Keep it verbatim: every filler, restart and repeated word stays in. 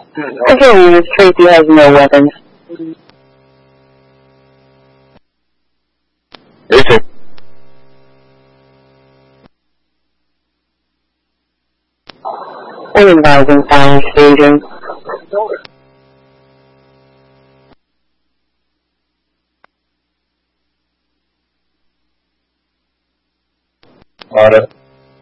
Okay, Miss Tracy has no weapons. Yes, sir. I'm advising fire staging. Order.